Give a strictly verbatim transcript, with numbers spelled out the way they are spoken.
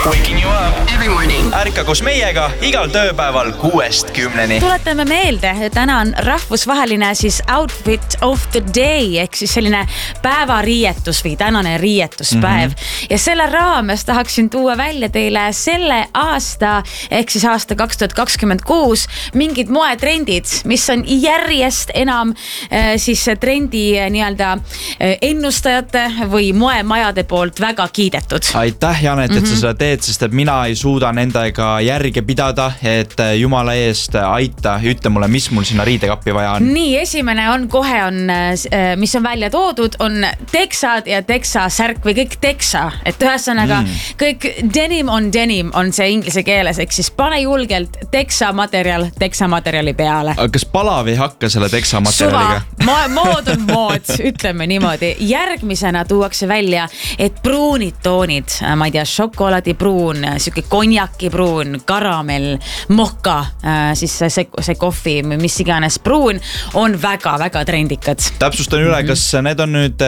Waking you up every morning. Ärka koos meiega igal tööpäeval kuuest kümneni. Tuletame meelde, täna on rahvusvaheline siis outfit of the day ehk siis selline päevariietus või tänane riietuspäev. Mm-hmm. Ja selle raames tahaksin tuua välja teile selle aasta ehk siis aasta kaks tuhat kakskümmend kuus mingid moetrendid, mis on järjest enam äh, siis trendi äh, nii-öelda äh, ennustajate või moemajade poolt väga kiidetud. Aitäh, Janet, et mm-hmm. sa seda teed, sest et mina ei suuda nendega järge pidada, et jumala eest aita, ütle mulle, mis mul sinna riidekappi vaja on. Nii, esimene on kohe on, mis on välja toodud, on teksad ja teksa särk või kõik teksa, et ühesõnaga mm. kõik denim on denim on see inglise keeles, ehk siis pane julgelt teksa materjal teksa materjali peale. Aga kas palav ei hakka selle teksa materjaliga? Suva, mood on mood, ütleme niimoodi. Järgmisena tuuakse välja, et pruunid toonid, ma ei tea, šokolaadipruun, siuke konjakipruun, karamell, moka, siis see, see kohvi, mis iganes pruun on väga-väga trendikad. Täpsustan üle, kas need on nüüd